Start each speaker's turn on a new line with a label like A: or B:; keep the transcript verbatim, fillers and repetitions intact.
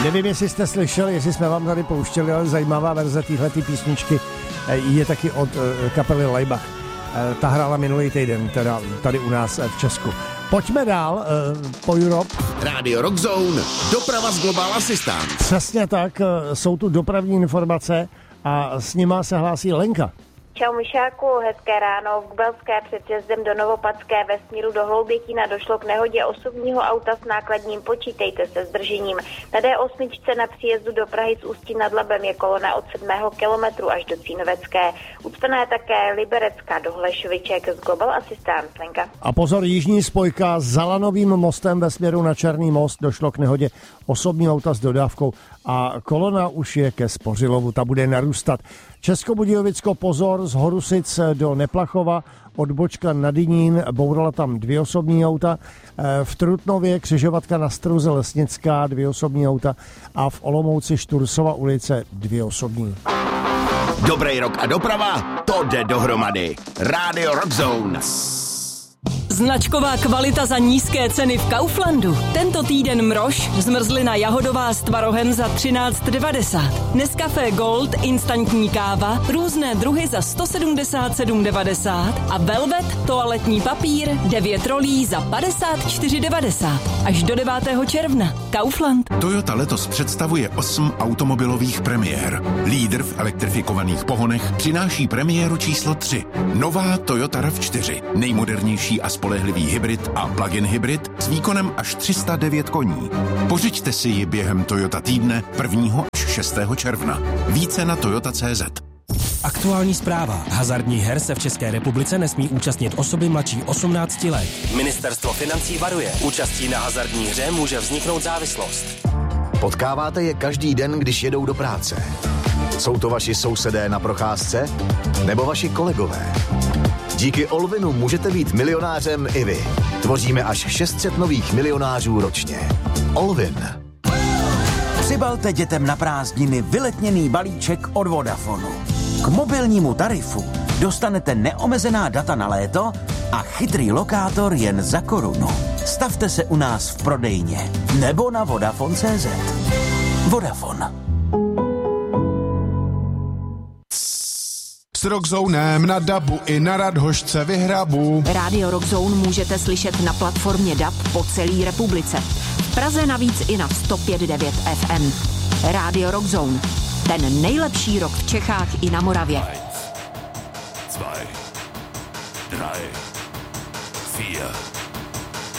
A: Nevím, jestli jste slyšeli, jestli jsme vám tady pouštěli, ale zajímavá verze téhletý písničky je taky od kapely Laibach. Ta hrála minulý týden, teda tady u nás v Česku. Pojďme dál po Europe.
B: Radio Rock Zone, doprava s Global Assistant.
A: Přesně tak, jsou tu dopravní informace a s nima se hlásí Lenka.
C: Čau Myšáku, hezké ráno. V Gbelské před jezdem do Novopadské ve směru do Hloubětína došlo k nehodě osobního auta s nákladním, počítejte se zdržením. Na D osm na příjezdu do Prahy z Ústí nad Labem je kolona od sedmého kilometru až do Cínovecké. Ucpená je také Liberecká do Hlešoviček z Global Assistant. Lenka.
A: A pozor, jižní spojka za Lanovým mostem ve směru na Černý most došlo k nehodě osobního auta s dodávkou a kolona už je ke Spořilovu, ta bude narůstat. Českobudějovicko, pozor, z Horusic do Neplachova, odbočka na Dynín, bourala tam dvě osobní auta, v Trutnově křižovatka na Struze Lesnická, dvě osobní auta a v Olomouci Štursova ulice dvě osobní.
B: Dobrý rok a doprava, to jde dohromady. Radio Rock Zone.
D: Značková kvalita za nízké ceny v Kauflandu. Tento týden mrož, zmrzlina jahodová s tvarohem za třináct devadesát. Nescafé Gold, instantní káva, různé druhy za sto sedmdesát sedm devadesát a Velvet, toaletní papír, devět rolí za padesát čtyři devadesát. Až do devátého června. Kaufland.
E: Toyota letos představuje osm automobilových premiér. Lídr v elektrifikovaných pohonech přináší premiéru číslo tři. Nová Toyota RAV čtyři. Nejmodernější a spolehlivý hybrid a plug-in hybrid s výkonem až tři sta devět koní. Pořiďte si ji během Toyota týdne prvního až šestého června. Více na toyota tečka cé zet.
F: Aktuální zpráva. Hazardních her se v České republice nesmí účastnit osoby mladší osmnácti let. Ministerstvo financí varuje. Účastí na hazardní hře může vzniknout závislost.
G: Potkáváte je každý den, když jedou do práce. Jsou to vaši sousedé na procházce? Nebo vaši kolegové? Díky Olvinu můžete být milionářem i vy. Tvoříme až šest set nových milionářů ročně. Olvin.
H: Přibalte dětem na prázdniny vyletněný balíček od Vodafonu. K mobilnímu tarifu dostanete neomezená data na léto a chytrý lokátor jen za korunu. Stavte se u nás v prodejně nebo na Vodafone tečka cé zet. Vodafone.
I: S Rockzonem na dabu i na Radhošce vyhrabu.
J: Radio Rockzone můžete slyšet na platformě D A B po celé republice. V Praze navíc i na sto pět devět F M. Radio Rockzone. Ten nejlepší rock v Čechách i na Moravě.
K: Zwei, drei, vier.